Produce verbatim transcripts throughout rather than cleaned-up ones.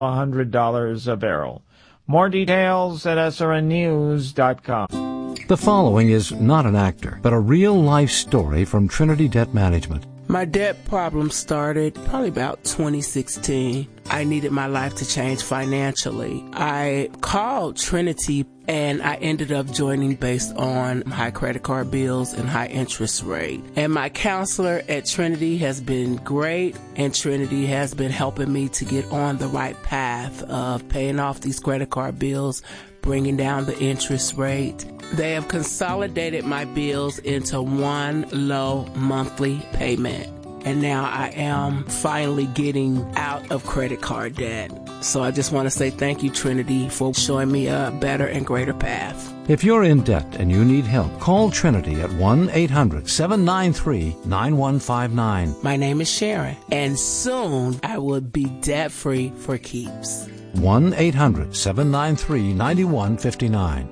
one hundred dollars a barrel. More details at S R N news dot com. The following is not an actor, but a real-life story from Trinity Debt Management. My debt problem started probably about twenty sixteen. I needed my life to change financially. I called Trinity and I ended up joining based on high credit card bills and high interest rate. And my counselor at Trinity has been great, and Trinity has been helping me to get on the right path of paying off these credit card bills, bringing down the interest rate. They have consolidated my bills into one low monthly payment. And now I am finally getting out of credit card debt. So I just want to say thank you, Trinity, for showing me a better and greater path. If you're in debt and you need help, call Trinity at one eight hundred seven nine three nine one five nine. My name is Sharon, and soon I will be debt-free for keeps. one eight hundred seven nine three nine one five nine.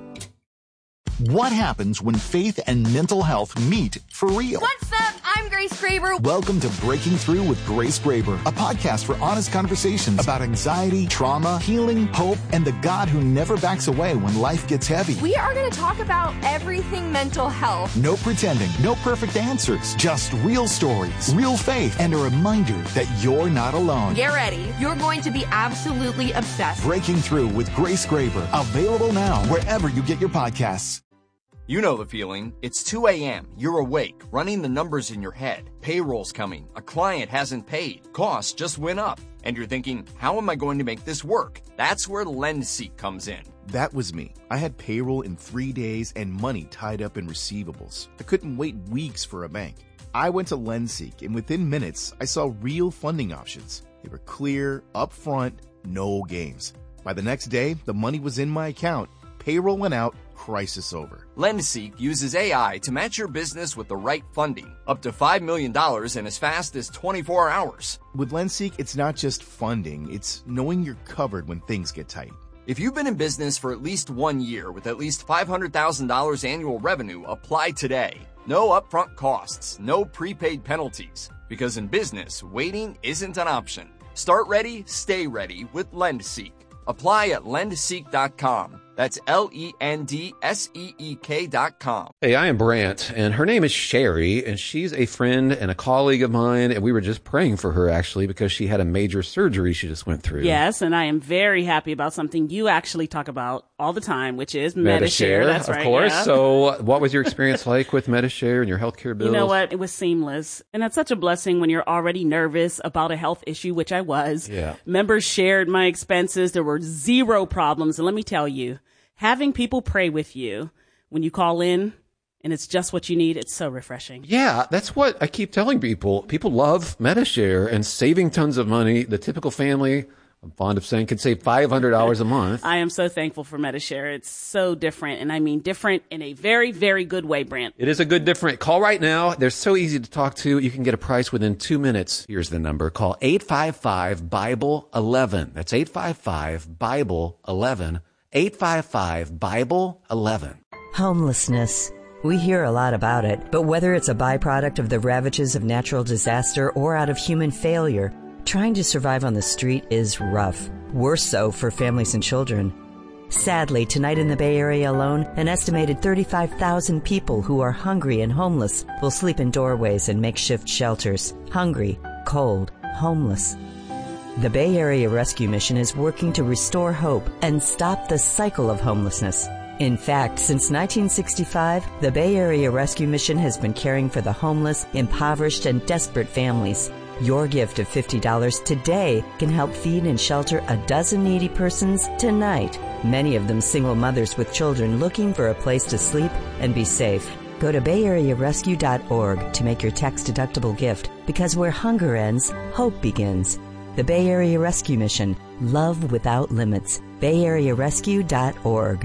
What happens when faith and mental health meet for real? What's up? I'm Grace Graber. Welcome to Breaking Through with Grace Graber, a podcast for honest conversations about anxiety, trauma, healing, hope, and the God who never backs away when life gets heavy. We are going to talk about everything mental health. No pretending, no perfect answers, just real stories, real faith, and a reminder that you're not alone. Get ready. You're going to be absolutely obsessed. Breaking Through with Grace Graber, available now wherever you get your podcasts. You know the feeling. It's two a.m., you're awake, running the numbers in your head. Payroll's coming, a client hasn't paid, costs just went up, and you're thinking, how am I going to make this work? That's where LendSeek comes in. That was me. I had payroll in three days and money tied up in receivables. I couldn't wait weeks for a bank. I went to LendSeek, and within minutes, I saw real funding options. They were clear, upfront, no games. By the next day, the money was in my account, payroll went out, crisis over. LendSeek uses A I to match your business with the right funding, up to five million dollars in as fast as twenty-four hours. With LendSeek, it's not just funding, it's knowing you're covered when things get tight. If you've been in business for at least one year with at least five hundred thousand dollars annual revenue, apply today. No upfront costs, no prepaid penalties, because in business, waiting isn't an option. Start ready, stay ready with LendSeek. Apply at lend seek dot com. That's L E N D S E E K dot com. Hey, I am Brant, and her name is Sherry, and she's a friend and a colleague of mine, and we were just praying for her, actually, because she had a major surgery she just went through. Yes, and I am very happy about something you actually talk about all the time, which is Medi-Share. Medi-Share. That's of right, course. yeah. So what was your experience like with Medi-Share and your healthcare bills? You know what? It was seamless. And that's such a blessing when you're already nervous about a health issue, which I was. Yeah. Members shared my expenses. There were zero problems. And let me tell you, having people pray with you when you call in and it's just what you need, it's so refreshing. Yeah, that's what I keep telling people. People love Medi-Share and saving tons of money. The typical family, I'm fond of saying, could save five hundred dollars a month. I am so thankful for Medi-Share. It's so different. And I mean different in a very, very good way, Brant. It is a good different. Call right now. They're so easy to talk to. You can get a price within two minutes. Here's the number. Call eight five five Bible eleven. That's eight five five Bible eleven. eight five five Bible eleven. Homelessness. We hear a lot about it, but whether it's a byproduct of the ravages of natural disaster or out of human failure, trying to survive on the street is rough. Worse so for families and children. Sadly, tonight in the Bay Area alone, an estimated thirty-five thousand people who are hungry and homeless will sleep in doorways and makeshift shelters. Hungry, cold, homeless. The Bay Area Rescue Mission is working to restore hope and stop the cycle of homelessness. In fact, since nineteen sixty-five, the Bay Area Rescue Mission has been caring for the homeless, impoverished, and desperate families. Your gift of fifty dollars today can help feed and shelter a dozen needy persons tonight, many of them single mothers with children looking for a place to sleep and be safe. Go to bay area rescue dot org to make your tax-deductible gift, because where hunger ends, hope begins. The Bay Area Rescue Mission. Love without limits. bay area rescue dot org.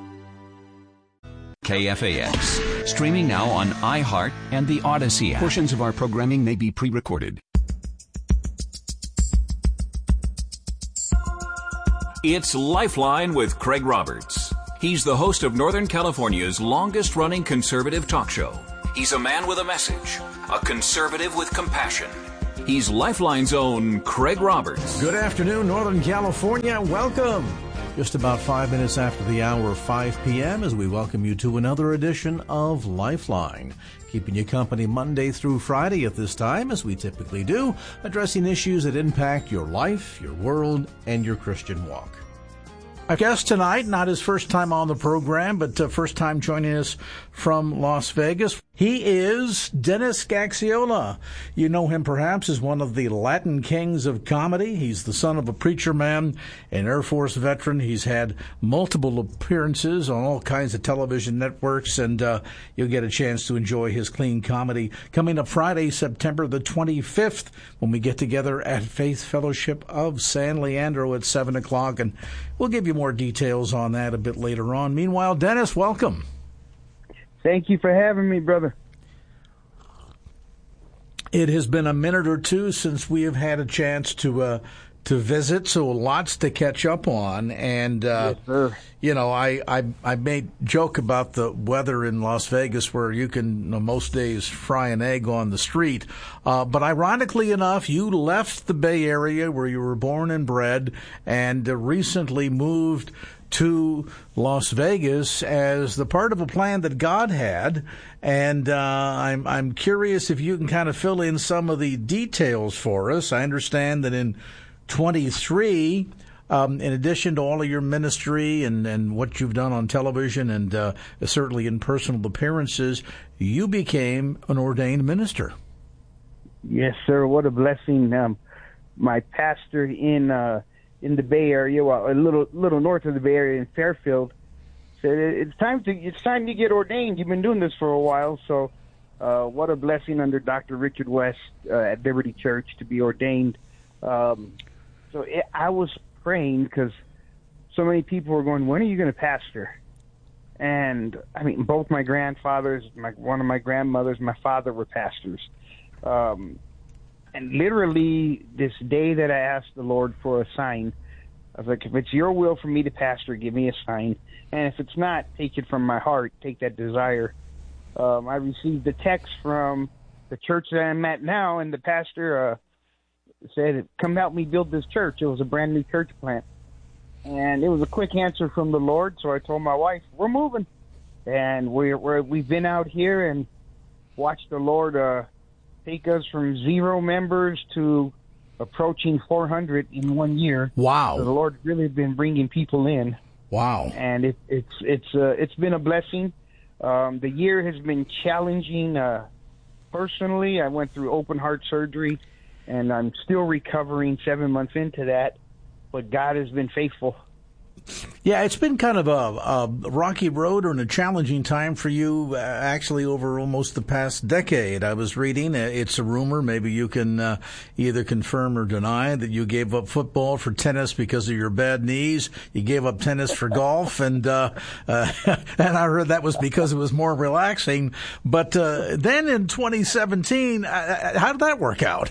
K F A X. Streaming now on iHeart and the Odyssey app. Portions of our programming may be pre-recorded. It's Lifeline with Craig Roberts. He's the host of Northern California's longest-running conservative talk show. He's a man with a message, a conservative with compassion. He's Lifeline's own Craig Roberts. Good afternoon, Northern California. Welcome. Just about five minutes after the hour of five p.m. as we welcome you to another edition of Lifeline. Keeping you company Monday through Friday at this time, as we typically do, addressing issues that impact your life, your world, and your Christian walk. Our guest tonight, not his first time on the program, but uh, first time joining us from Las Vegas. He is Dennis Gaxiola. You know him perhaps as one of the Latin kings of comedy. He's the son of a preacher man, an Air Force veteran. He's had multiple appearances on all kinds of television networks, and uh, you'll get a chance to enjoy his clean comedy coming up Friday, September the twenty-fifth, when we get together at Faith Fellowship of San Leandro at seven o'clock, and we'll give you more details on that a bit later on. Meanwhile, Dennis, welcome. Thank you for having me, brother. It has been a minute or two since we have had a chance to uh, to visit, so lots to catch up on. And uh, yes, sir. You know, I, I I made joke about the weather in Las Vegas, where you can you know, most days fry an egg on the street. Uh, but ironically enough, you left the Bay Area where you were born and bred, and uh, recently moved to Las Vegas as the part of a plan that God had, and uh, I'm I'm curious if you can kind of fill in some of the details for us. I understand that in twenty-three, um, in addition to all of your ministry and, and what you've done on television and uh, certainly in personal appearances, you became an ordained minister. Yes, sir. What a blessing. Um, my pastor in uh, in the Bay Area, well, a little little north of the Bay Area in Fairfield, said it's time to it's time to get ordained. You've been doing this for a while, so uh, what a blessing under Doctor Richard West uh, at Liberty Church to be ordained. Um, so it, I was praying because so many people were going, "When are you going to pastor?" And I mean, both my grandfathers, my one of my grandmothers, my father were pastors. Um, And literally, this day that I asked the Lord for a sign, I was like, if it's your will for me to pastor, give me a sign. And if it's not, take it from my heart, take that desire. Um, I received a text from the church that I'm at now, and the pastor uh, said, come help me build this church. It was a brand new church plant. And it was a quick answer from the Lord, so I told my wife, we're moving. And we're, we're, we've been out here and watched the Lord uh, take us from zero members to approaching four hundred in one year. Wow! So the Lord really been bringing people in. Wow! And it, it's it's uh, it's been a blessing. Um, the year has been challenging. Uh, personally, I went through open heart surgery, and I'm still recovering. Seven months into that, but God has been faithful. Yeah, it's been kind of a, a rocky road and a challenging time for you, uh, actually, over almost the past decade. I was reading, uh, it's a rumor, maybe you can uh, either confirm or deny, that you gave up football for tennis because of your bad knees. You gave up tennis for golf, and uh, uh, and I heard that was because it was more relaxing. But uh, then in twenty seventeen, uh, how did that work out?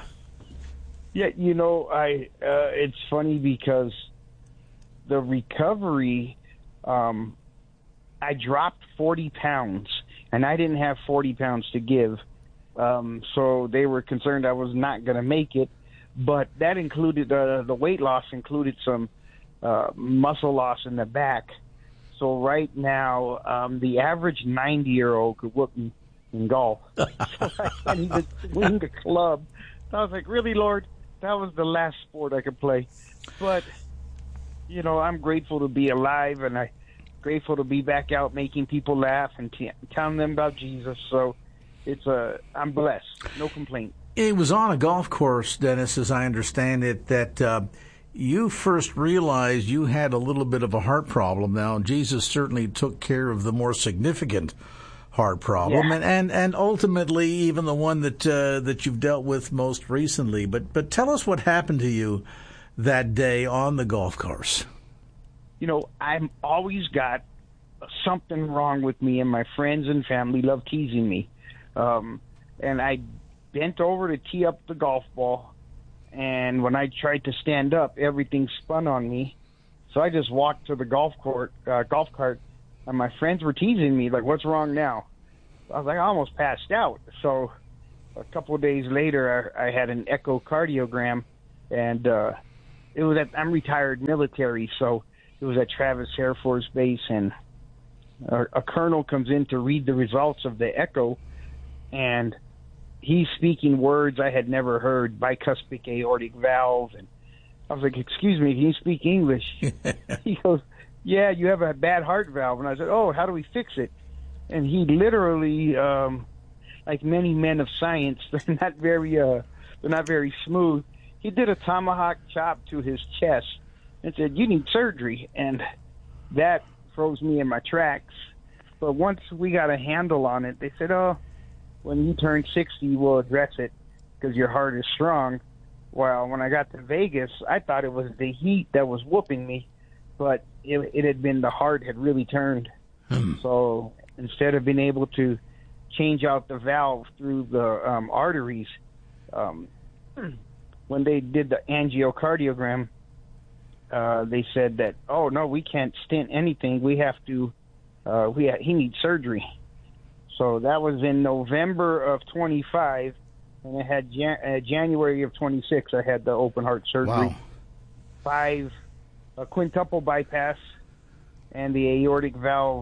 Yeah, you know, I uh, it's funny because the recovery, um, I dropped forty pounds, and I didn't have forty pounds to give. Um, so they were concerned I was not going to make it. But that included, uh, the weight loss included some uh, muscle loss in the back. So right now, um, the average ninety-year-old could whoop me in golf. So I can't even swing the club. So I was like, really, Lord? That was the last sport I could play. But you know, I'm grateful to be alive, and I'm grateful to be back out making people laugh and t- telling them about Jesus. So it's a, I'm blessed. No complaint. It was on a golf course, Dennis, as I understand it, that uh, you first realized you had a little bit of a heart problem. Now, Jesus certainly took care of the more significant heart problem, Yeah. and, and and ultimately even the one that uh, that you've dealt with most recently. But but tell us what happened to you that day on the golf course. You know, I'm always got something wrong with me, and my friends and family love teasing me. Um, and I bent over to tee up the golf ball, and when I tried to stand up, everything spun on me. So I just walked to the golf court, uh, golf cart, and my friends were teasing me, like, what's wrong now? I was like, I almost passed out. So a couple of days later, I, I had an echocardiogram, and uh, it was at, I'm retired military, so it was at Travis Air Force Base, and a, a colonel comes in to read the results of the echo, and he's speaking words I had never heard, bicuspid aortic valve, and I was like, excuse me, can you speak English? He goes, yeah, you have a bad heart valve. And I said, oh, how do we fix it? And he literally, um, like many men of science, they're not very, uh, they're not very smooth. He did a tomahawk chop to his chest and said, you need surgery. And that froze me in my tracks. But once we got a handle on it, they said, oh, when you turn sixty, we'll address it because your heart is strong. Well, when I got to Vegas, I thought it was the heat that was whooping me, but it, it had been the heart had really turned. Hmm. So instead of being able to change out the valve through the um, arteries, um, when they did the angiocardiogram, uh, they said that, oh, no, we can't stent anything. We have to, uh, we ha- he needs surgery. So that was in November of twenty-five, and I had Jan- uh, January of twenty-six, I had the open heart surgery. Wow. Five, a quintuple bypass, and the aortic valve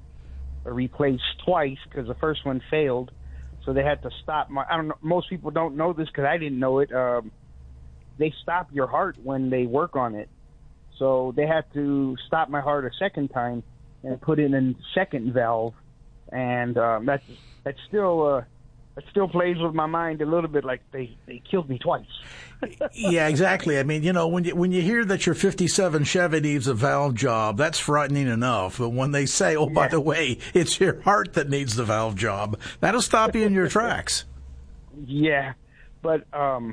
replaced twice because the first one failed. So they had to stop my, I don't know, most people don't know this because I didn't know it. Um, they stop your heart when they work on it. So they had to stop my heart a second time and put in a second valve. And um, that's that's still uh, that still plays with my mind a little bit. Like they, they killed me twice. Yeah, exactly. I mean, you know, when you when you hear that your fifty-seven Chevy needs a valve job, that's frightening enough. But when they say, "Oh, yeah. by the way, it's your heart that needs the valve job," that'll stop you in your tracks. Yeah, but um,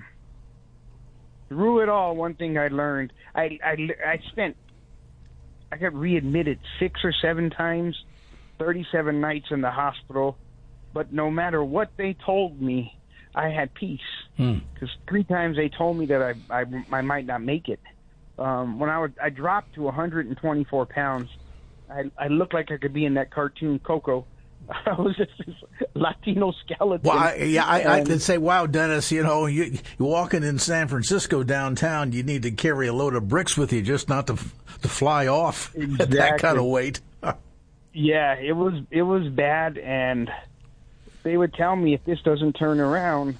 through it all, one thing I learned, I I, I spent, I got readmitted six or seven times. thirty-seven nights in the hospital, but no matter what they told me, I had peace. Because hmm. three times they told me that I, I, I might not make it. Um, when I was, I dropped to one hundred twenty-four pounds, I, I looked like I could be in that cartoon Coco. I was just this Latino skeleton. Well, I, yeah, I, I could say, wow, Dennis, you know, you, you're walking in San Francisco downtown, you need to carry a load of bricks with you just not to to fly off exactly. at that kind of weight. Yeah, it was it was bad, and they would tell me if this doesn't turn around,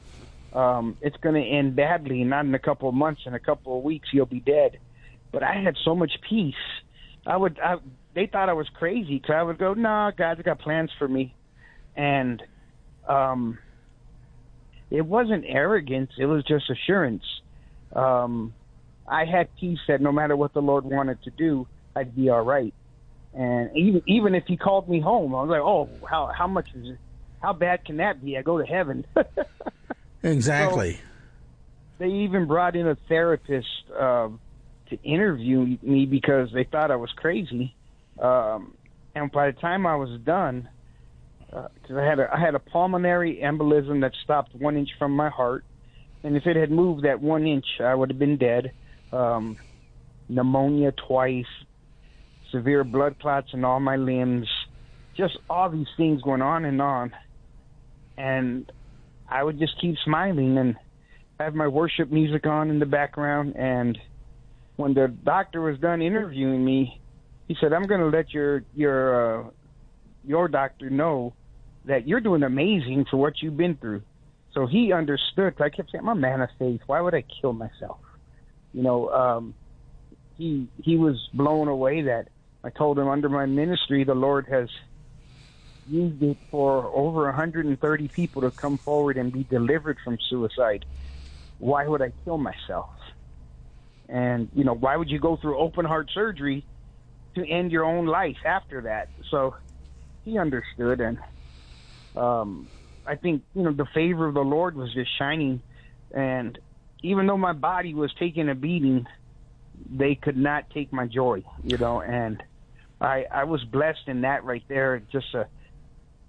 um, it's going to end badly. Not in a couple of months, in a couple of weeks, you'll be dead. But I had so much peace. I would. I, they thought I was crazy because I would go, "No, nah, God's got plans for me," and um, it wasn't arrogance. It was just assurance. Um, I had peace that no matter what the Lord wanted to do, I'd be all right. And even even if he called me home, I was like, "Oh, how how much is it? How bad can that be? I go to heaven." Exactly. So they even brought in a therapist uh, to interview me because they thought I was crazy. Um, and by the time I was done, because uh, I had a I had a pulmonary embolism that stopped one inch from my heart, and if it had moved that one inch, I would have been dead. Um, pneumonia twice. Severe blood clots in all my limbs, just all these things going on and on. And I would just keep smiling and have my worship music on in the background. And when the doctor was done interviewing me, he said, I'm going to let your your uh, your doctor know that you're doing amazing for what you've been through. So he understood. I kept saying, I'm a man of faith. Why would I kill myself? You know, um, he he was blown away that I told him under my ministry, the Lord has used it for over one hundred thirty people to come forward and be delivered from suicide. Why would I kill myself? And, you know, why would you go through open heart surgery to end your own life after that? So he understood. And um, I think, you know, the favor of the Lord was just shining. And even though my body was taking a beating, they could not take my joy, you know, and I, I was blessed in that right there. Just a,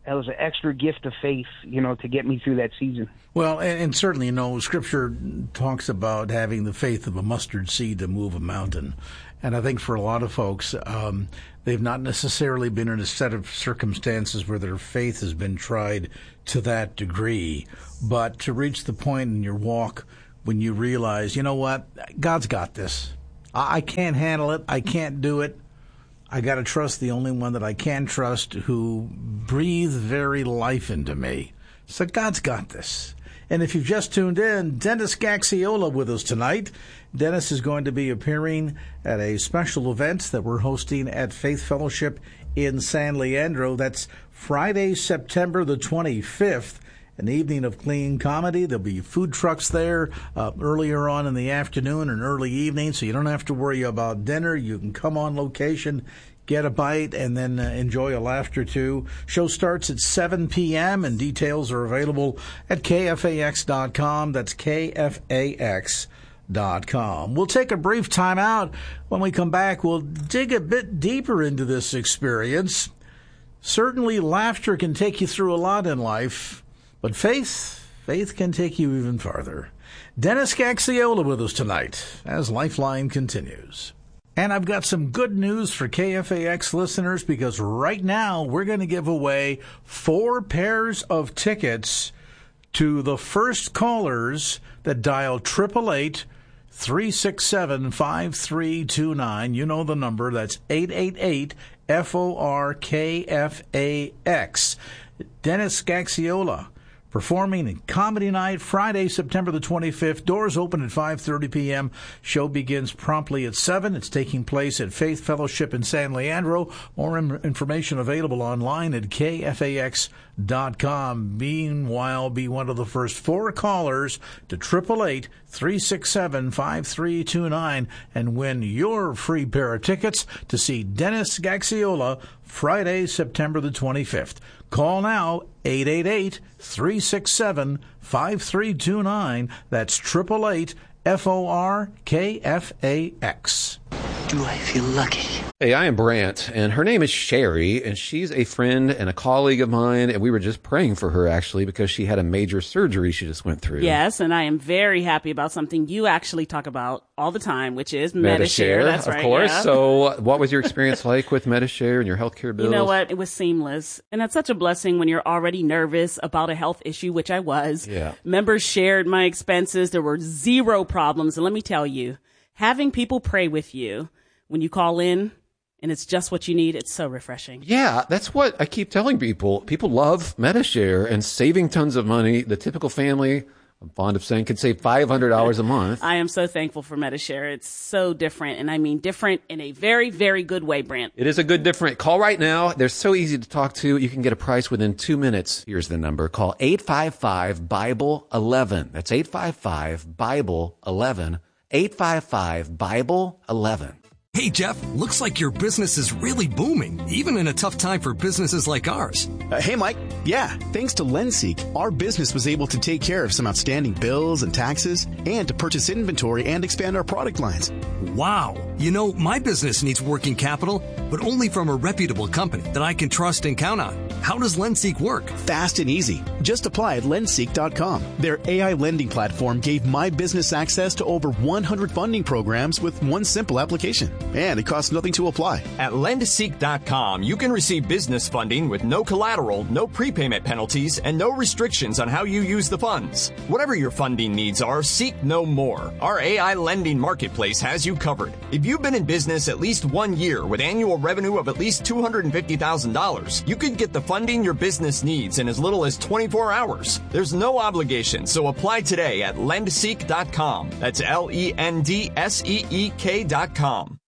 that was an extra gift of faith, you know, to get me through that season. Well, and, and certainly, you know, Scripture talks about having the faith of a mustard seed to move a mountain. And I think for a lot of folks, um, they've not necessarily been in a set of circumstances where their faith has been tried to that degree. But to reach the point in your walk when you realize, you know what, God's got this. I, I can't handle it. I can't do it. I got to trust the only one that I can trust, who breathed very life into me. So God's got this. And if you've just tuned in, Dennis Gaxiola with us tonight. Dennis is going to be appearing at a special event that we're hosting at Faith Fellowship in San Leandro. That's Friday, September the twenty-fifth, an evening of clean comedy. There'll be food trucks there uh, earlier on in the afternoon and early evening, so you don't have to worry about dinner. You can come on location, get a bite, and then uh, enjoy a laugh or two. Show starts at seven p.m., and details are available at K F A X dot com. That's K F A X dot com. We'll take a brief time out. When we come back, we'll dig a bit deeper into this experience. Certainly, laughter can take you through a lot in life, but faith, faith can take you even farther. Dennis Gaxiola with us tonight as Lifeline continues. And I've got some good news for K F A X listeners, because right now we're going to give away four pairs of tickets to the first callers that dial eight eight eight, three six seven, five three two nine. You know the number. That's eight eight eight, F O R K F A X. Dennis Gaxiola performing in Comedy Night Friday, September the twenty-fifth. Doors open at five thirty p.m. Show begins promptly at seven. It's taking place at Faith Fellowship in San Leandro. More information available online at K F A X dot com. Meanwhile, be one of the first four callers to eight eight eight, three six seven, five three two nine and win your free pair of tickets to see Dennis Gaxiola Friday, September the twenty-fifth. Call now, eight eight eight, three six seven, five three two nine. That's eight eight eight, F O R K F A X. Do I feel lucky? Hey, I am Brant, and her name is Sherry, and she's a friend and a colleague of mine, and we were just praying for her, actually, because she had a major surgery she just went through. Yes, and I am very happy about something you actually talk about all the time, which is Medi-Share. Medi-Share. That's of right, course. yeah. So what was your experience like with Medi-Share and your healthcare bills? You know what? It was seamless. And that's such a blessing when you're already nervous about a health issue, which I was. Yeah. Members shared my expenses. There were zero problems. And let me tell you, having people pray with you when you call in, and it's just what you need, it's so refreshing. Yeah, that's what I keep telling people. People love Medi-Share and saving tons of money. The typical family, I'm fond of saying, could save five hundred dollars a month. I am so thankful for Medi-Share. It's so different, and I mean different in a very, very good way, Brant. It is a good different. Call right now. They're so easy to talk to. You can get a price within two minutes. Here's the number. Call eight five five, Bible eleven. That's eight five five, Bible eleven. eight five five, Bible eleven. Hey, Jeff, looks like your business is really booming, even in a tough time for businesses like ours. Uh, hey, Mike. Yeah, thanks to LendSeek, our business was able to take care of some outstanding bills and taxes and to purchase inventory and expand our product lines. Wow. You know, my business needs working capital, but only from a reputable company that I can trust and count on. How does LendSeek work? Fast and easy. Just apply at lendseek dot com. Their A I lending platform gave my business access to over one hundred funding programs with one simple application. And it costs nothing to apply. At lendseek dot com, you can receive business funding with no collateral, no prepayment penalties, and no restrictions on how you use the funds. Whatever your funding needs are, seek no more. Our A I lending marketplace has you covered. If you've been in business at least one year with annual revenue of at least two hundred fifty thousand dollars, you can get the funding your business needs in as little as twenty-four hours. There's no obligation, so apply today at lendseek dot com. That's L E N D S E E K dot com.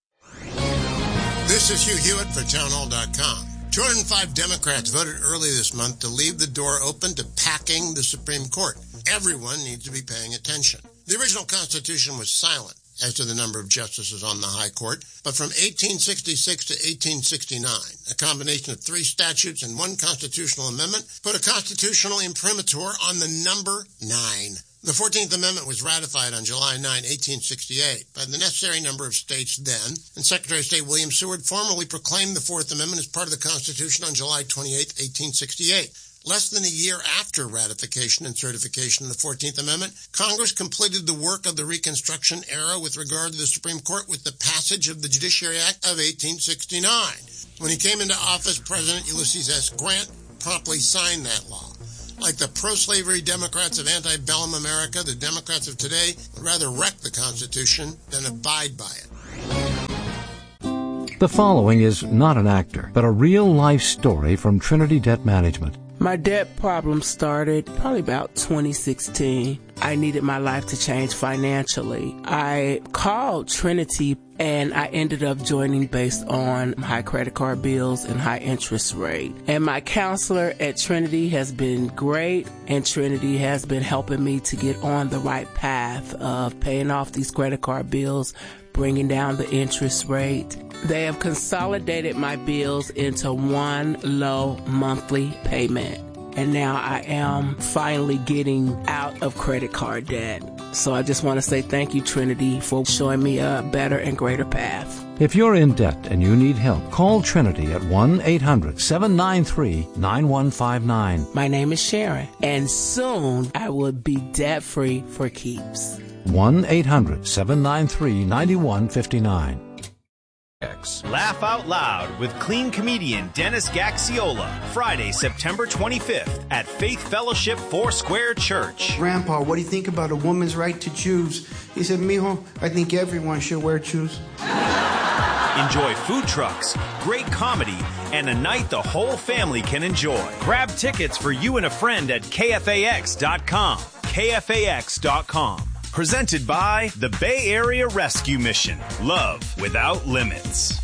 This is Hugh Hewitt for townhall dot com. two hundred five Democrats voted early this month to leave the door open to packing the Supreme Court. Everyone needs to be paying attention. The original Constitution was silent as to the number of justices on the High Court, but from eighteen sixty-six to eighteen sixty-nine, a combination of three statutes and one constitutional amendment put a constitutional imprimatur on the number nine. The fourteenth Amendment was ratified on July ninth, eighteen sixty-eight by the necessary number of states then, and Secretary of State William Seward formally proclaimed the Fourth Amendment as part of the Constitution on July twenty-eighth, eighteen sixty-eight. Less than a year after ratification and certification of the fourteenth Amendment, Congress completed the work of the Reconstruction era with regard to the Supreme Court with the passage of the Judiciary Act of eighteen sixty-nine. When he came into office, President Ulysses S. Grant promptly signed that law. Like the pro-slavery Democrats of antebellum America, the Democrats of today would rather wreck the Constitution than abide by it. The following is not an actor, but a real-life story from Trinity Debt Management. My debt problem started probably about twenty sixteen. I needed my life to change financially. I called Trinity and I ended up joining based on high credit card bills and high interest rate. And my counselor at Trinity has been great, and Trinity has been helping me to get on the right path of paying off these credit card bills, bringing down the interest rate. They have consolidated my bills into one low monthly payment. And now I am finally getting out of credit card debt. So I just want to say thank you, Trinity, for showing me a better and greater path. If you're in debt and you need help, call Trinity at one eight hundred seven nine three nine one five nine. My name is Sharon, and soon I will be debt-free for keeps. one eight hundred seven nine three nine one five nine. Laugh Out Loud with clean comedian Dennis Gaxiola, Friday, September twenty-fifth at Faith Fellowship Foursquare Church. Grandpa, what do you think about a woman's right to choose? He said, mijo, I think everyone should wear shoes. Enjoy food trucks, great comedy, and a night the whole family can enjoy. Grab tickets for you and a friend at K F A X dot com. K F A X dot com. Presented by the Bay Area Rescue Mission. Love without limits.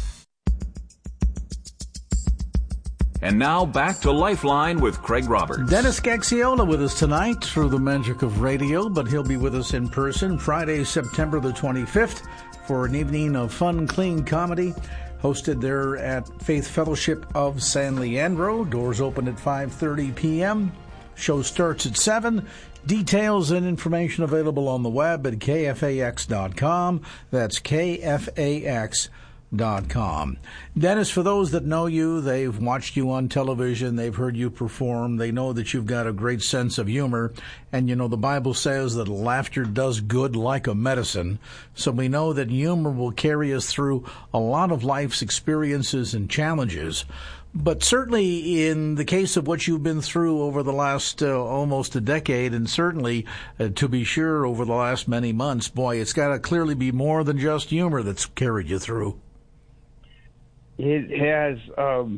And now back to Lifeline with Craig Roberts. Dennis Gaxiola with us tonight through the magic of radio, but he'll be with us in person Friday, September the twenty-fifth for an evening of fun, clean comedy hosted there at Faith Fellowship of San Leandro. Doors open at five thirty p.m. Show starts at seven. Details and information available on the web at K F A X dot com. That's K F A X dot com. Dennis, for those that know you, they've watched you on television, they've heard you perform, they know that you've got a great sense of humor, and you know the Bible says that laughter does good like a medicine, so we know that humor will carry us through a lot of life's experiences and challenges. But certainly in the case of what you've been through over the last uh, almost a decade, and certainly, uh, to be sure, over the last many months, boy, it's got to clearly be more than just humor that's carried you through. It has. Um,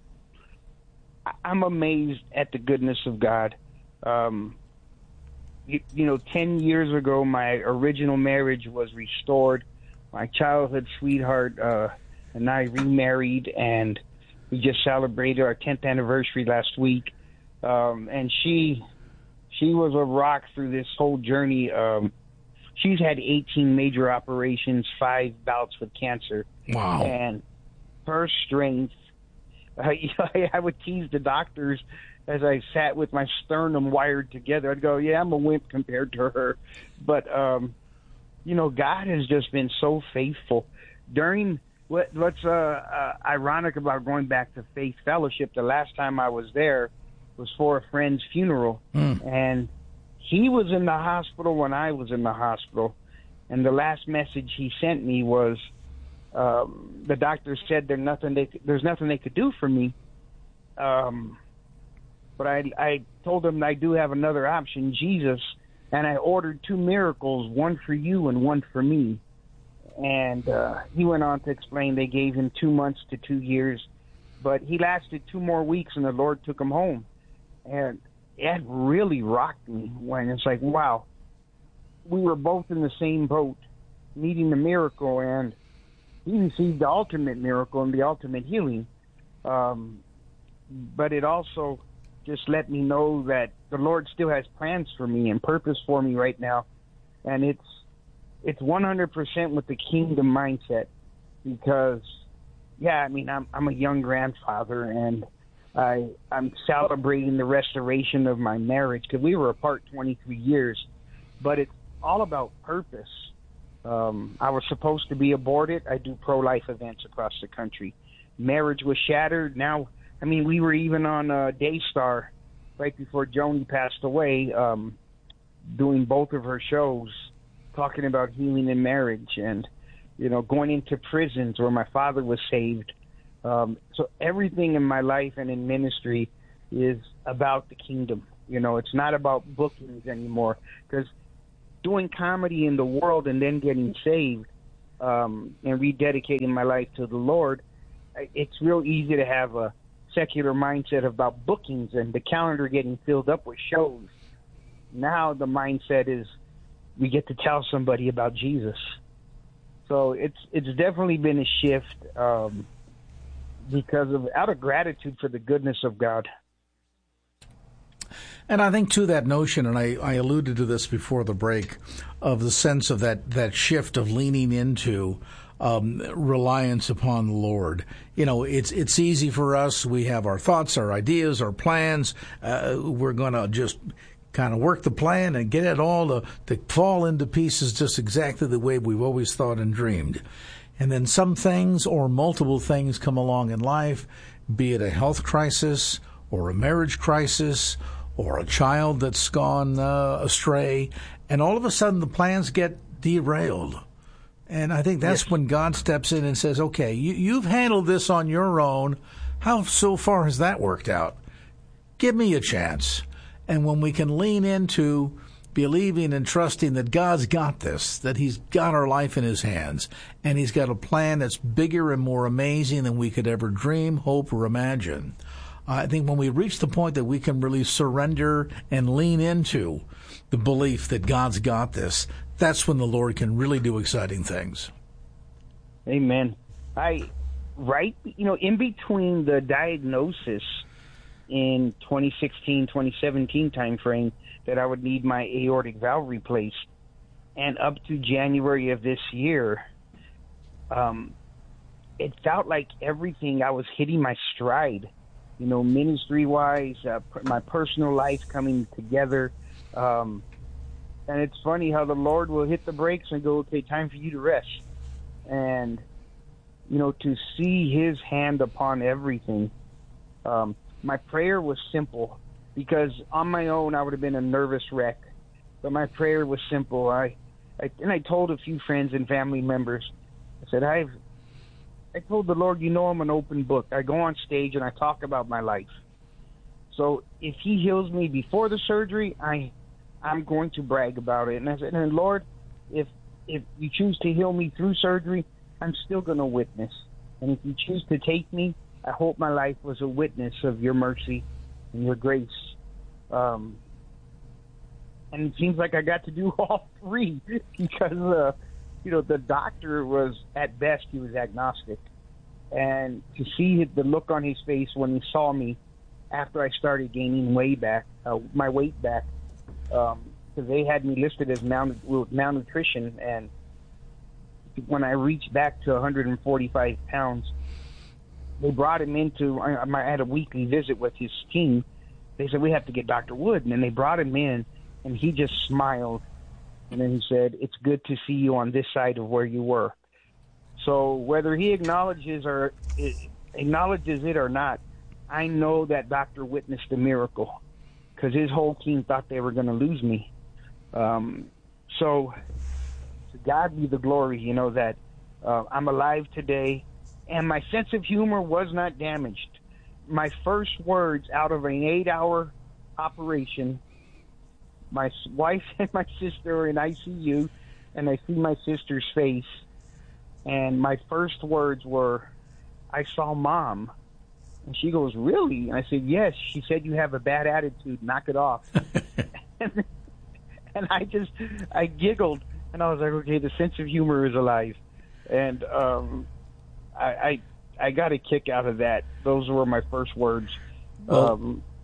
I'm amazed at the goodness of God. Um, you, you know, ten years ago, my original marriage was restored. My childhood sweetheart uh, and I remarried, and we just celebrated our tenth anniversary last week. Um, and she she was a rock through this whole journey. Um, she's had eighteen major operations, five bouts with cancer. Wow. And her strength, uh, you know, I would tease the doctors as I sat with my sternum wired together. I'd go, yeah, I'm a wimp compared to her. But, um, you know, God has just been so faithful. During what, what's uh, uh, ironic about going back to Faith Fellowship, the last time I was there was for a friend's funeral. Mm. And he was in the hospital when I was in the hospital. And the last message he sent me was, Um, the doctor said there's nothing they there's nothing they could do for me, um, but I I told them I do have another option, Jesus, and I ordered two miracles, one for you and one for me. And uh, he went on to explain they gave him two months to two years, but he lasted two more weeks, and the Lord took him home, and it really rocked me when it's like, wow, we were both in the same boat, needing the miracle, and he received the ultimate miracle and the ultimate healing. Um, but it also just let me know that the Lord still has plans for me and purpose for me right now. And it's it's one hundred percent with the kingdom mindset because, yeah, I mean, I'm, I'm a young grandfather, and I, I'm celebrating the restoration of my marriage because we were apart twenty-three years. but it's all about purpose. Um, I was supposed to be aborted. I do pro-life events across the country. Marriage was shattered. Now, I mean, we were even on uh, Daystar right before Joni passed away, um, doing both of her shows, talking about healing in marriage and, you know, going into prisons where my father was saved. Um, so everything in my life and in ministry is about the kingdom. You know, it's not about bookings anymore, because doing comedy in the world and then getting saved um, and rededicating my life to the Lord, it's real easy to have a secular mindset about bookings and the calendar getting filled up with shows. Now the mindset is we get to tell somebody about Jesus. So it's it's definitely been a shift um, because of out of gratitude for the goodness of God. And I think, to that notion, and I, I alluded to this before the break, of the sense of that, that shift of leaning into um, reliance upon the Lord. You know, it's it's easy for us. We have our thoughts, our ideas, our plans. Uh, we're going to just kind of work the plan and get it all to, to fall into pieces just exactly the way we've always thought and dreamed. And then some things or multiple things come along in life, be it a health crisis or a marriage crisis or a child that's gone uh, astray, and all of a sudden the plans get derailed. And I think that's yes. when God steps in and says, okay, you, you've handled this on your own. How so far has that worked out? Give me a chance. And when we can lean into believing and trusting that God's got this, that he's got our life in his hands, and he's got a plan that's bigger and more amazing than we could ever dream, hope, or imagine, I think when we reach the point that we can really surrender and lean into the belief that God's got this, that's when the Lord can really do exciting things. Amen. I, right, you know, in between the diagnosis in twenty sixteen, twenty seventeen timeframe that I would need my aortic valve replaced, and up to January of this year, um, it felt like everything, I was hitting my stride. You know, ministry-wise, uh, my personal life coming together. Um, and it's funny how the Lord will hit the brakes and go, okay, time for you to rest. And, you know, to see his hand upon everything. Um, my prayer was simple, because on my own I would have been a nervous wreck. But my prayer was simple. I, I and I told a few friends and family members, I said, I've I told the Lord, you know, I'm an open book. I go on stage and I talk about my life. So if he heals me before the surgery, I, I'm going to brag about it. And I said, and Lord, if if you choose to heal me through surgery, I'm still going to witness. And if you choose to take me, I hope my life was a witness of your mercy and your grace. Um, and it seems like I got to do all three because, uh, you know, the doctor was, at best, he was agnostic. And to see the look on his face when he saw me after I started gaining weight back, uh, my weight back, because um, they had me listed as malnut- malnutrition. And when I reached back to one hundred forty-five pounds, they brought him into, I, I had a weekly visit with his team. They said, we have to get Doctor Wood. And then they brought him in, and he just smiled. And then he said, it's good to see you on this side of where you were. So whether he acknowledges or acknowledges it or not, I know that doctor witnessed a miracle, because his whole team thought they were going to lose me. Um, so to God be the glory, you know, that uh, I'm alive today, and my sense of humor was not damaged. My first words out of an eight-hour operation, my wife and my sister are in I C U, and I see my sister's face, and my first words were, I saw Mom. And she goes, really? And I said, yes. She said, you have a bad attitude. Knock it off. and, and I just, I giggled, and I was like, okay, the sense of humor is alive. And um, I, I I got a kick out of that. Those were my first words. Well, um,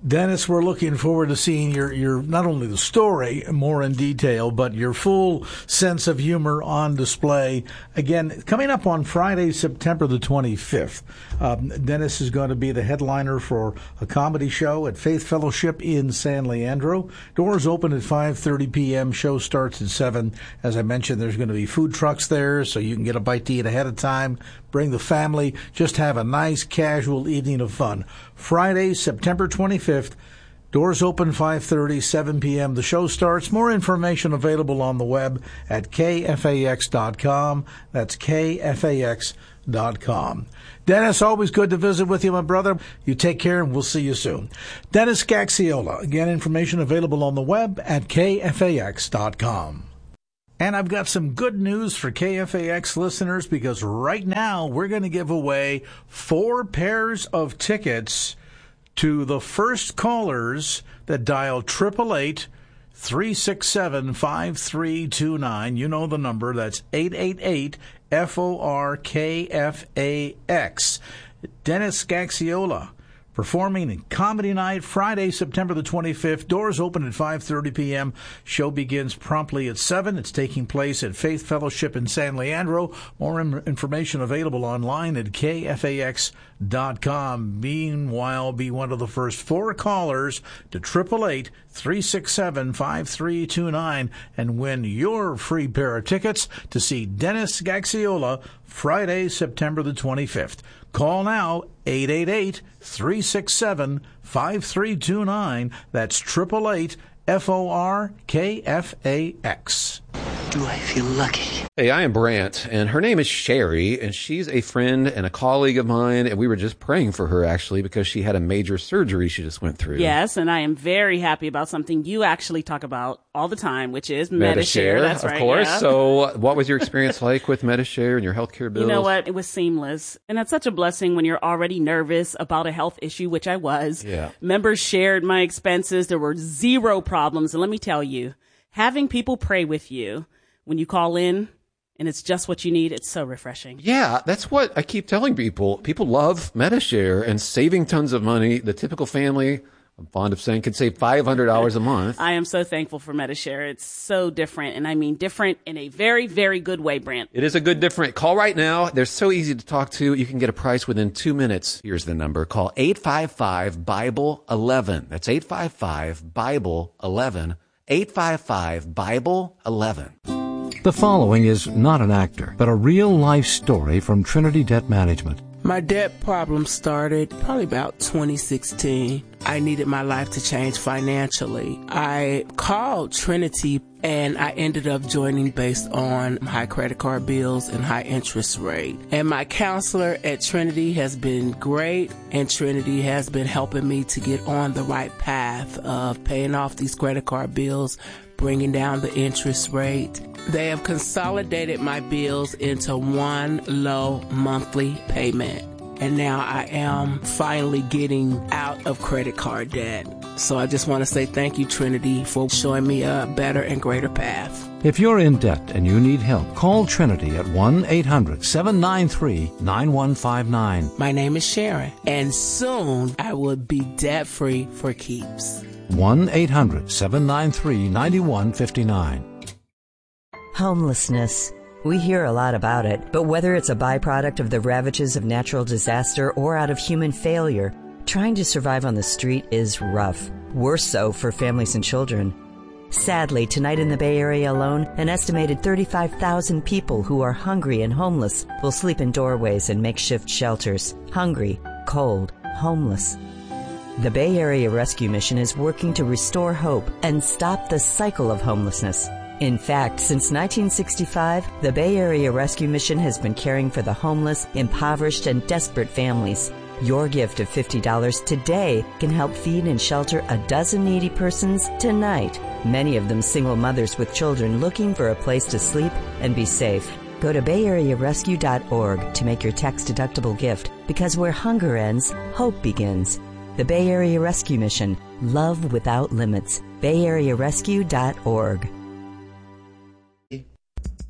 Dennis, we're looking forward to seeing your, your not only the story more in detail, but your full sense of humor on display. Again, coming up on Friday, September the twenty-fifth, um, Dennis is going to be the headliner for a comedy show at Faith Fellowship in San Leandro. Doors open at five thirty p.m. Show starts at seven. As I mentioned, there's going to be food trucks there, so you can get a bite to eat ahead of time. Bring the family. Just have a nice, casual evening of fun. Friday, September twenty-fifth. Doors open five thirty, seven p.m. The show starts. More information available on the web at K F A X dot com. That's K F A X dot com. Dennis, always good to visit with you, my brother. You take care, and we'll see you soon. Dennis Gaxiola. Again, information available on the web at K F A X dot com. And I've got some good news for K F A X listeners, because right now we're going to give away four pairs of tickets to the first callers that dial eight eight eight, three six seven, five three two nine. You know the number. That's eight eight eight, F O R K F A X. Dennis Gaxiola performing in Comedy Night, Friday, September the twenty-fifth. Doors open at five thirty p.m. Show begins promptly at seven. It's taking place at Faith Fellowship in San Leandro. More im- information available online at K F A X dot com. Meanwhile, be one of the first four callers to eight eight eight, three six seven, five three two nine and win your free pair of tickets to see Dennis Gaxiola Friday, September the twenty-fifth. Call now, eight eight eight, three six seven, five three two nine. That's eight eight eight, F O R K F A X. Do I feel lucky? Hey, I am Brant, and her name is Sherry, and she's a friend and a colleague of mine, and we were just praying for her, actually, because she had a major surgery she just went through. Yes, and I am very happy about something you actually talk about all the time, which is Medi-Share. Medi-Share, That's of right, course. yeah. So what was your experience like with Medi-Share and your healthcare bills? You know what? It was seamless. And that's such a blessing when you're already nervous about a health issue, which I was. Yeah. Members shared my expenses. There were zero problems. And let me tell you, having people pray with you when you call in and it's just what you need, it's so refreshing. Yeah, that's what I keep telling people. People love Medi-Share and saving tons of money. The typical family, I'm fond of saying, could save five hundred dollars a month. I am so thankful for Medi-Share. It's so different, and I mean different in a very, very good way, Brant. It is a good different. Call right now. They're so easy to talk to. You can get a price within two minutes. Here's the number. Call eight five five, Bible eleven. That's eight five five, Bible eleven. eight five five, Bible eleven. The following is not an actor, but a real-life story from Trinity Debt Management. My debt problem started probably about twenty sixteen. I needed my life to change financially. I called Trinity and I ended up joining based on high credit card bills and high interest rate. And my counselor at Trinity has been great, and Trinity has been helping me to get on the right path of paying off these credit card bills, bringing down the interest rate. They have consolidated my bills into one low monthly payment. And now I am finally getting out of credit card debt. So I just want to say thank you, Trinity, for showing me a better and greater path. If you're in debt and you need help, call Trinity at one eight hundred, seven nine three, nine one five nine. My name is Sharon, and soon I will be debt-free for keeps. one eight hundred, seven nine three, nine one five nine. Homelessness. We hear a lot about it, but whether it's a byproduct of the ravages of natural disaster or out of human failure, trying to survive on the street is rough. Worse so for families and children. Sadly, tonight in the Bay Area alone, an estimated thirty-five thousand people who are hungry and homeless will sleep in doorways and makeshift shelters. Hungry, cold, homeless. The Bay Area Rescue Mission is working to restore hope and stop the cycle of homelessness. In fact, since nineteen sixty-five, the Bay Area Rescue Mission has been caring for the homeless, impoverished, and desperate families. Your gift of fifty dollars today can help feed and shelter a dozen needy persons tonight, many of them single mothers with children looking for a place to sleep and be safe. Go to bay area rescue dot org to make your tax-deductible gift, because where hunger ends, hope begins. The Bay Area Rescue Mission. Love without limits. bay area rescue dot org.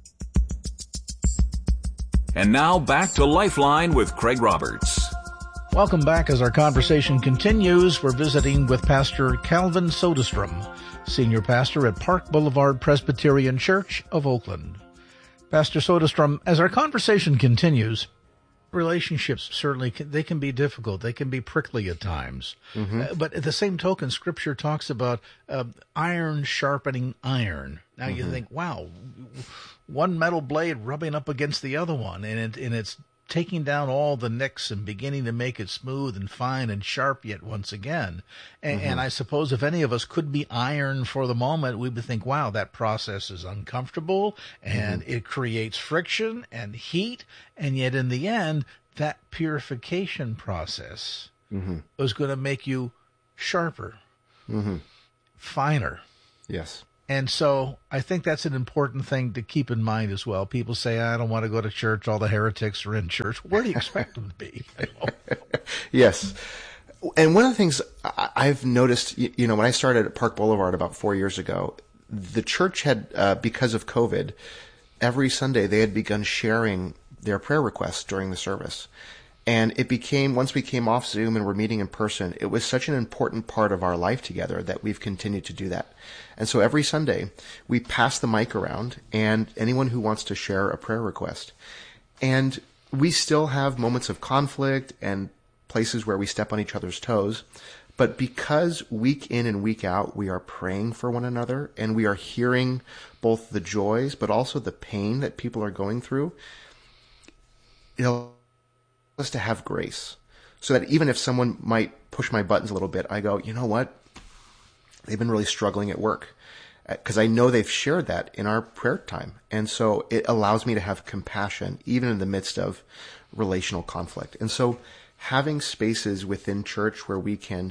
And now back to Lifeline with Craig Roberts. Welcome back as our conversation continues. We're visiting with Pastor Calvin Soderstrom, Senior Pastor at Park Boulevard Presbyterian Church of Oakland. Pastor Soderstrom, as our conversation continues, relationships certainly can, they can be difficult. They can be prickly at times. Mm-hmm. Uh, but at the same token, Scripture talks about uh, iron sharpening iron. Now mm-hmm. you think, wow, one metal blade rubbing up against the other one, and, it, and it's taking down all the nicks and beginning to make it smooth and fine and sharp yet once again. And, mm-hmm. and I suppose if any of us could be iron for the moment, we would think, wow, that process is uncomfortable and mm-hmm. it creates friction and heat. And yet in the end, that purification process mm-hmm. is going to make you sharper, mm-hmm. finer. Yes. And so I think that's an important thing to keep in mind as well. People say, I don't want to go to church. All the heretics are in church. Where do you expect them to be? You know? Yes. And one of the things I've noticed, you know, when I started at Park Boulevard about four years ago, the church had, uh, because of COVID, every Sunday they had begun sharing their prayer requests during the service. And it became, once we came off Zoom and we're meeting in person, it was such an important part of our life together that we've continued to do that. And so every Sunday, we pass the mic around, and anyone who wants to share a prayer request. And we still have moments of conflict and places where we step on each other's toes. But because week in and week out, we are praying for one another, and we are hearing both the joys, but also the pain that people are going through, it'll us to have grace, so that even if someone might push my buttons a little bit, I go, you know what? They've been really struggling at work, because I know they've shared that in our prayer time. And so it allows me to have compassion, even in the midst of relational conflict. And so having spaces within church where we can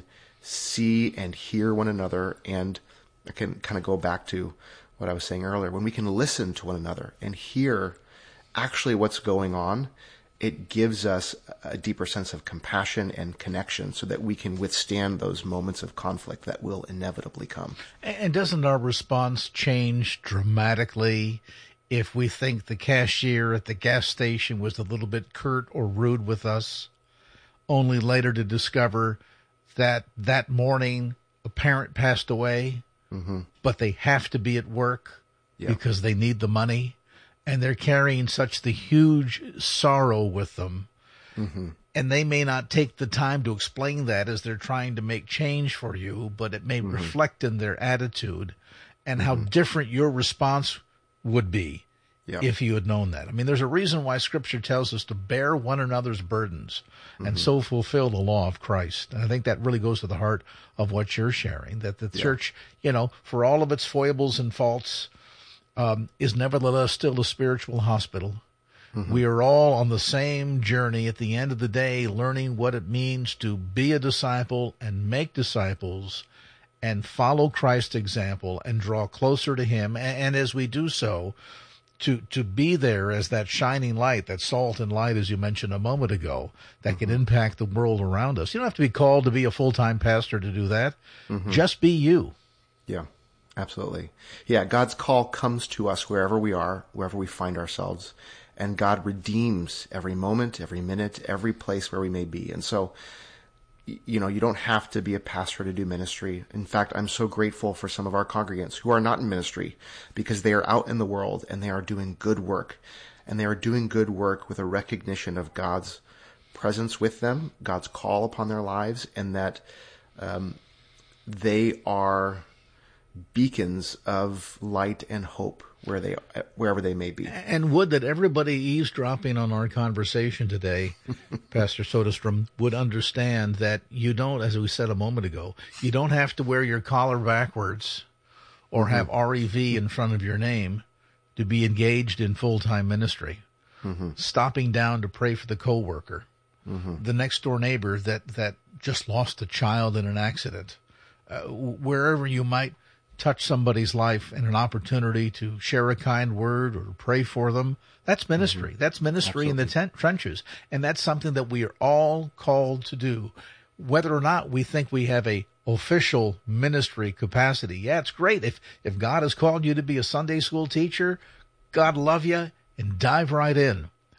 see and hear one another, and I can kind of go back to what I was saying earlier, when we can listen to one another and hear actually what's going on, it gives us a deeper sense of compassion and connection so that we can withstand those moments of conflict that will inevitably come. And doesn't our response change dramatically if we think the cashier at the gas station was a little bit curt or rude with us, only later to discover that that morning a parent passed away, mm-hmm. but they have to be at work yeah. because they need the money? And they're carrying such the huge sorrow with them. Mm-hmm. And they may not take the time to explain that as they're trying to make change for you, but it may mm-hmm. reflect in their attitude and mm-hmm. how different your response would be yep. if you had known that. I mean, there's a reason why Scripture tells us to bear one another's burdens mm-hmm. and so fulfill the law of Christ. And I think that really goes to the heart of what you're sharing, that the yeah. church, you know, for all of its foibles and faults, Um, is nevertheless still a spiritual hospital. Mm-hmm. We are all on the same journey at the end of the day, learning what it means to be a disciple and make disciples and follow Christ's example and draw closer to him. And, and as we do so, to, to be there as that shining light, that salt and light, as you mentioned a moment ago, that mm-hmm. can impact the world around us. You don't have to be called to be a full-time pastor to do that. Mm-hmm. Just be you. Yeah. Absolutely. Yeah, God's call comes to us wherever we are, wherever we find ourselves, and God redeems every moment, every minute, every place where we may be. And so, you know, you don't have to be a pastor to do ministry. In fact, I'm so grateful for some of our congregants who are not in ministry, because they are out in the world and they are doing good work, and they are doing good work with a recognition of God's presence with them, God's call upon their lives, and that um, they are beacons of light and hope where they, wherever they may be. And would that everybody eavesdropping on our conversation today, Pastor Soderstrom, would understand that you don't, as we said a moment ago, you don't have to wear your collar backwards or mm-hmm. have R E V in front of your name to be engaged in full-time ministry. Mm-hmm. Stopping down to pray for the coworker, mm-hmm. the next door neighbor that, that just lost a child in an accident, uh, wherever you might touch somebody's life and an opportunity to share a kind word or pray for them. That's ministry. Mm-hmm. That's ministry Absolutely. in the tent, trenches. And that's something that we are all called to do, whether or not we think we have a official ministry capacity. Yeah, it's great. If, if God has called you to be a Sunday school teacher, God love you and dive right in.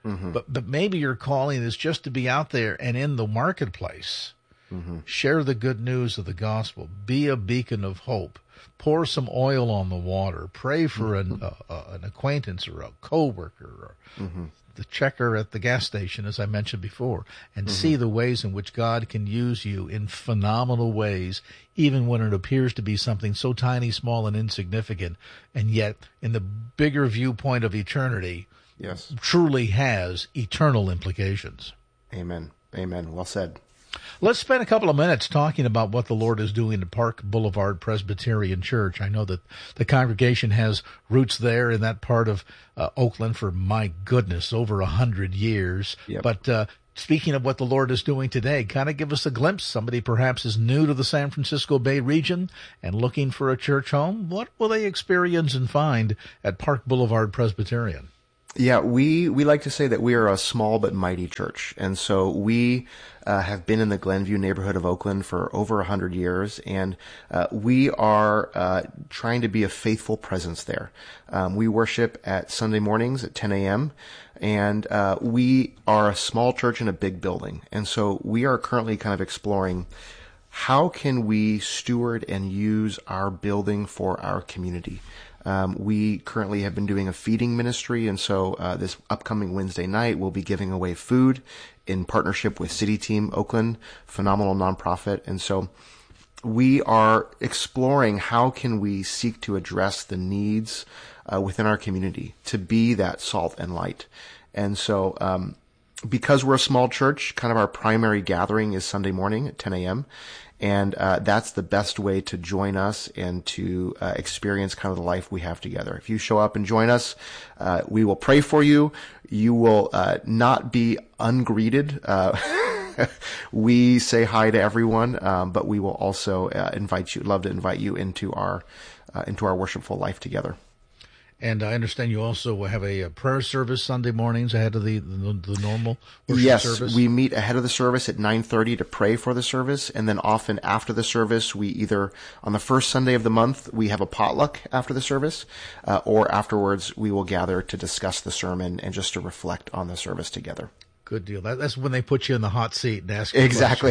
Mm-hmm. But but maybe your calling is just to be out there and in the marketplace. Mm-hmm. Share the good news of the gospel. Be a beacon of hope. Pour some oil on the water. Pray for an, uh, uh, an acquaintance or a coworker or mm-hmm. the checker at the gas station, as I mentioned before, and mm-hmm. see the ways in which God can use you in phenomenal ways, even when it appears to be something so tiny, small, and insignificant, and yet in the bigger viewpoint of eternity, yes, truly has eternal implications. Amen. Amen. Well said. Let's spend a couple of minutes talking about what the Lord is doing at Park Boulevard Presbyterian Church. I know that the congregation has roots there in that part of uh, Oakland for, my goodness, over a hundred years. Yep. But uh, speaking of what the Lord is doing today, kind of give us a glimpse. Somebody perhaps is new to the San Francisco Bay region and looking for a church home. What will they experience and find at Park Boulevard Presbyterian? Yeah, we, we like to say that we are a small but mighty church. And so we uh, have been in the Glenview neighborhood of Oakland for over one hundred years, and uh, we are uh, trying to be a faithful presence there. Um, we worship at Sunday mornings at ten a.m., and uh, we are a small church in a big building. And so we are currently kind of exploring how can we steward and use our building for our community. Um, we currently have been doing a feeding ministry, and so uh, this upcoming Wednesday night we'll be giving away food in partnership with City Team Oakland, phenomenal nonprofit. And so we are exploring how can we seek to address the needs uh, within our community to be that salt and light. And so um, because we're a small church, kind of our primary gathering is Sunday morning at ten a.m., and uh, that's the best way to join us and to uh, experience kind of the life we have together. If you show up and join us, uh, we will pray for you. You will uh, not be ungreeted. Uh, we say hi to everyone, um, but we will also uh, invite you, love to invite you into our uh, into our worshipful life together. And I understand you also have a, a prayer service Sunday mornings ahead of the, the, the normal worship yes, service? Yes, we meet ahead of the service at nine thirty to pray for the service, and then often after the service, we either, on the first Sunday of the month, we have a potluck after the service, uh, or afterwards we will gather to discuss the sermon and just to reflect on the service together. Good deal. That, that's when they put you in the hot seat and ask you Exactly.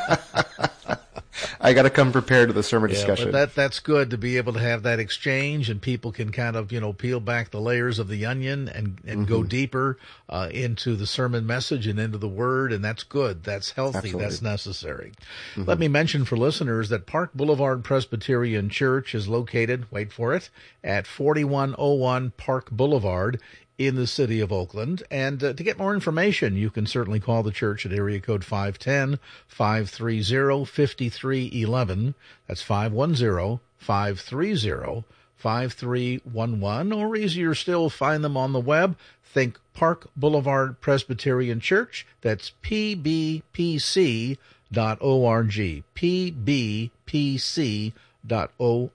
I got to come prepared to the sermon yeah, discussion. But that that's good to be able to have that exchange, and people can kind of, you know, peel back the layers of the onion and, and mm-hmm. go deeper uh, into the sermon message and into the word, and that's good. That's healthy. Absolutely. That's necessary. Mm-hmm. Let me mention for listeners that Park Boulevard Presbyterian Church is located, wait for it, at forty-one oh one Park Boulevard in the city of Oakland. And uh, to get more information, you can certainly call the church at area code five one zero, five three zero, five three one one. That's five one zero, five three zero, five three one one. Or easier still, find them on the web. Think Park Boulevard Presbyterian Church. That's p b p c dot org. p b p c dot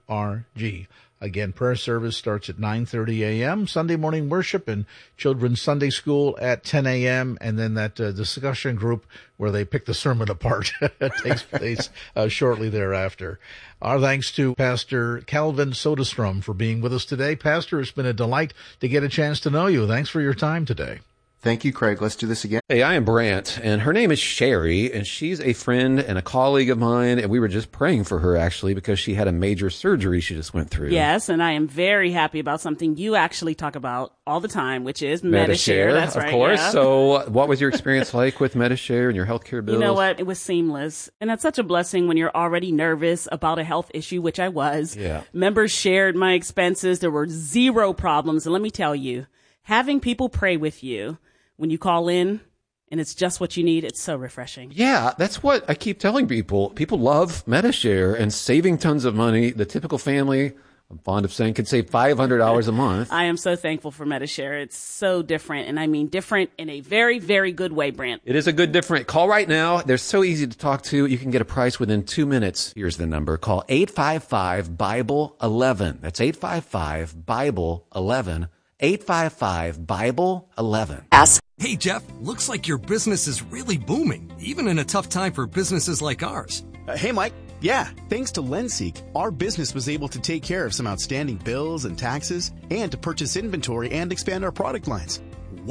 org. Again, prayer service starts at nine thirty a.m., Sunday morning worship and children's Sunday school at ten a.m., and then that uh, discussion group where they pick the sermon apart takes place uh, shortly thereafter. Our thanks to Pastor Calvin Soderstrom for being with us today. Pastor, it's been a delight to get a chance to know you. Thanks for your time today. Thank you, Craig. Let's do this again. Hey, I am Brant, and her name is Sherry, and she's a friend and a colleague of mine, and we were just praying for her, actually, because she had a major surgery she just went through. Yes, and I am very happy about something you actually talk about all the time, which is Medi-Share. Medi-Share, That's of right, course. yeah. So what was your experience like with Medi-Share and your healthcare bills? You know what? It was seamless. And that's such a blessing when you're already nervous about a health issue, which I was. Yeah. Members shared my expenses. There were zero problems. And let me tell you, having people pray with you when you call in and it's just what you need, it's so refreshing. Yeah, that's what I keep telling people. People love Medi-Share and saving tons of money. The typical family, I'm fond of saying, can save five hundred dollars a month. I am so thankful for Medi-Share. It's so different, and I mean different in a very, very good way, Brant. It is a good different. Call right now. They're so easy to talk to. You can get a price within two minutes. Here's the number. Call eight five five, Bible eleven. That's eight five five, Bible eleven. eight five five, Bible eleven. Ask. Hey, Jeff, looks like your business is really booming, even in a tough time for businesses like ours. Uh, hey, Mike. Yeah, thanks to Lenseek, our business was able to take care of some outstanding bills and taxes and to purchase inventory and expand our product lines. Wow.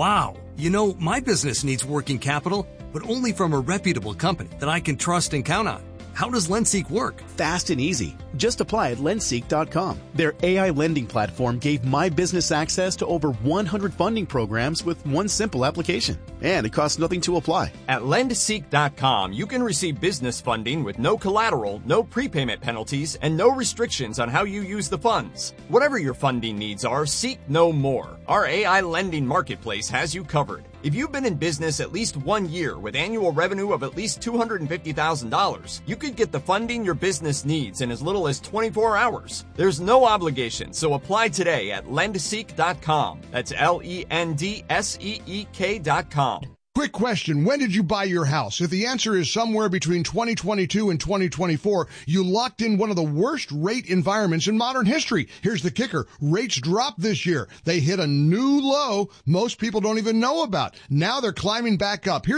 You know, my business needs working capital, but only from a reputable company that I can trust and count on. How does LendSeek work? Fast and easy. Just apply at lendseek dot com. Their A I lending platform gave my business access to over one hundred funding programs with one simple application. And it costs nothing to apply. At lendseek dot com, you can receive business funding with no collateral, no prepayment penalties, and no restrictions on how you use the funds. Whatever your funding needs are, seek no more. Our A I lending marketplace has you covered. If you've been in business at least one year with annual revenue of at least two hundred fifty thousand dollars, you could get the funding your business needs in as little as twenty-four hours. There's no obligation, so apply today at lendseek dot com. That's L E N D S E E K dot com. Quick question. When did you buy your house? If the answer is somewhere between twenty twenty-two and twenty twenty-four, you locked in one of the worst rate environments in modern history. Here's the kicker. Rates dropped this year. They hit a new low most people don't even know about. Now they're climbing back up. Here's